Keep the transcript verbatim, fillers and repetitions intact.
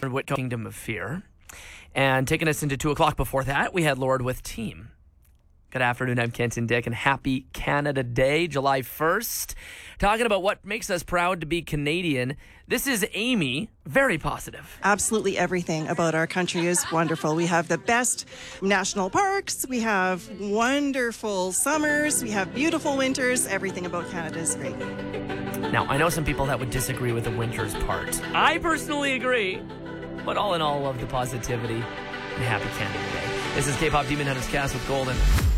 Whitcomb, Kingdom of Fear. And taking us into two o'clock before that, we had Lord with Team. Good afternoon, I'm Kenton Dick, and happy Canada Day, July first. Talking about what makes us proud to be Canadian. This is Amy, very positive. Absolutely everything about our country is wonderful. We have the best national parks, we have wonderful summers, we have beautiful winters. Everything about Canada is great. Now, I know some people that would disagree with the winters part. I personally agree. But all in all, love the positivity and happy Canada Day. This is K-Pop Demon Hunters Cast with Golden.